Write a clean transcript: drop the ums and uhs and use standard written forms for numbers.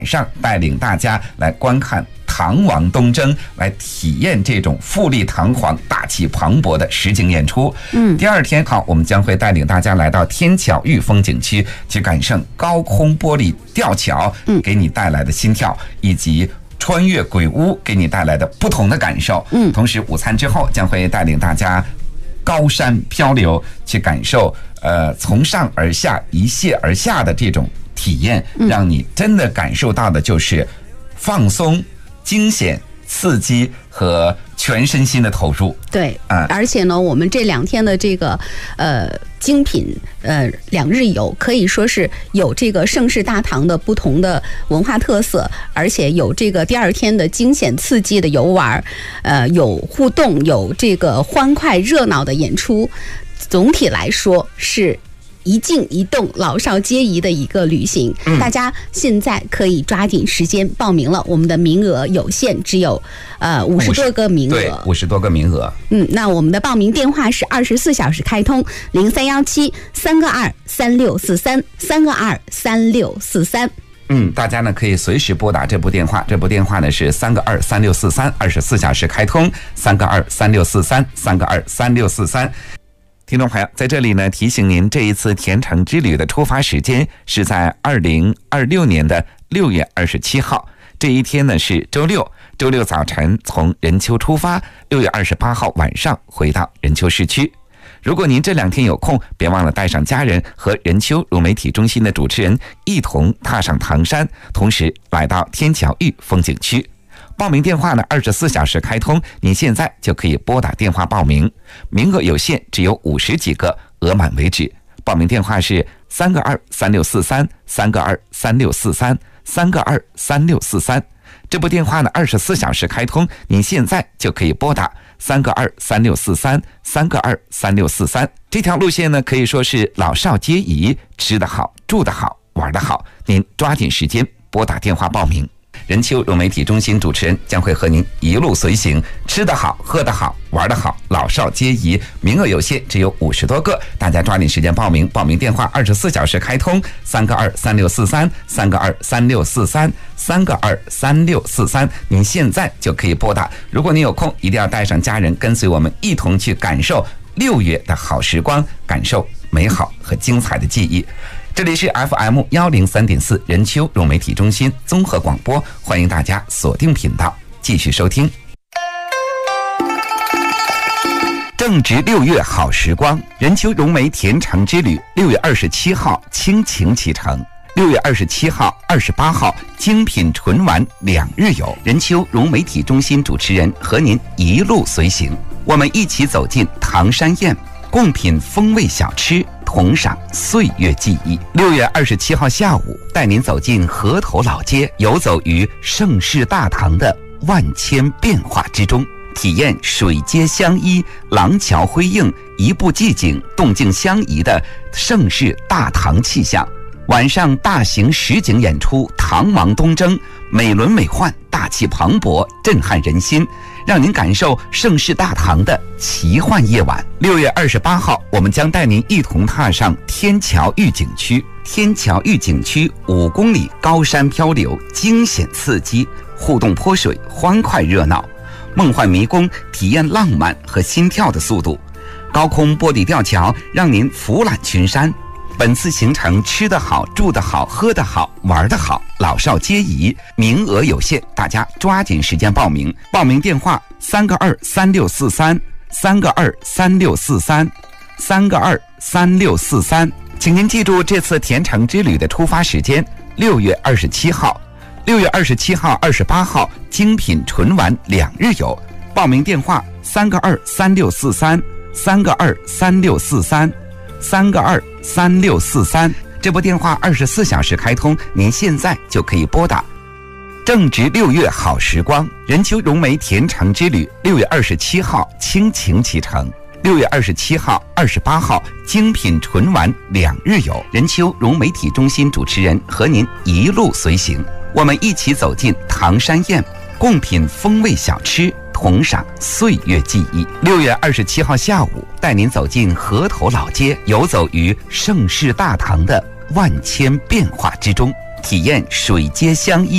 上带领大家来观看唐王东征，来体验这种富丽堂皇、大气磅礴的实景演出。第二天我们将会带领大家来到天桥峪风景区，去感受高空玻璃吊桥给你带来的心跳，以及穿越鬼屋给你带来的不同的感受。同时午餐之后将会带领大家高山漂流，去感受从上而下一泻而下的这种体验，让你真的感受到的就是放松、惊险、刺激和全身心的投入。 对，而且呢，我们这2天的这个精品2日游可以说是有这个盛世大唐的不同的文化特色，而且有这个第2天的惊险刺激的游玩，有互动，有这个欢快热闹的演出。总体来说是一静一动，老少皆宜的一个旅行。大家现在可以抓紧时间报名了，我们的名额有限，只有50多个名额。 对，50多个名额。 那我们的报名电话是24小时开通，0317-322-3643，322-3643。 大家呢可以随时拨打这部电话，这部电话呢是322-3643，24小时开通，322-3643，322-3643。听众朋友，在这里呢提醒您，这一次甜橙之旅的出发时间是在2026年的6月27号，这一天呢是周六早晨从任丘出发，6月28号晚上回到任丘市区。如果您这2天有空，别忘了带上家人和任丘融媒体中心的主持人一同踏上唐山，同时来到天桥峪风景区。报名电话呢24小时开通，您现在就可以拨打电话报名，名额有限，只有50几个，额满为止。报名电话是322-3643，322-3643，322-3643。这部电话呢24小时开通，您现在就可以拨打322-3643，322-3643。这条路线呢可以说是老少皆宜，吃得好，住得好，玩得好，您抓紧时间拨打电话报名。任丘融媒体中心主持人将会和您一路随行，吃得好，喝得好，玩得好，老少皆宜。名额有限，只有50多个，大家抓紧时间报名。报名电话24小时开通，322-3643，322-3643，322-3643。您现在就可以拨打。如果您有空，一定要带上家人，跟随我们一同去感受6月的好时光，感受美好和精彩的记忆。这里是 FM103.4 任丘融媒体中心综合广播，欢迎大家锁定频道继续收听。正值6月好时光，任丘融媒甜橙之旅6月27号倾情启程，6月27号、28号精品纯玩2日游，任丘融媒体中心主持人和您一路随行，我们一起走进唐山宴，共品风味小吃，同赏岁月记忆。6月27号下午，带您走进河头老街，游走于盛世大唐的万千变化之中，体验水街相依、廊桥辉映、一步寂静、动静相宜的盛世大唐气象。晚上大型实景演出《唐王东征》，美轮美奂，大气磅礴，震撼人心，让您感受盛世大唐的奇幻夜晚。6月28号，我们将带您一同踏上天桥峪景区。天桥峪景区5公里高山漂流，惊险刺激，互动泼水，欢快热闹，梦幻迷宫，体验浪漫和心跳的速度。高空玻璃吊桥让您俯览群山。本次行程吃得好，住得好，喝得好，玩得好，老少皆宜，名额有限，大家抓紧时间报名。报名电话322-3643，322-3643，322-3643。请您记住这次甜橙之旅的出发时间：6月27号，6月27号、28号精品纯玩2日游。报名电话322-3643，322-3643，322-3643。这部电话24小时开通，您现在就可以拨打。正值6月好时光，任丘融媒甜橙之旅6月27号倾情启程，6月27号、28号精品纯玩2日游，任丘融媒体中心主持人和您一路随行，我们一起走进唐山宴，共品风味小吃，同赏岁月记忆。6月27号下午，带您走进河头老街，游走于盛世大唐的万千变化之中， 体验水街相依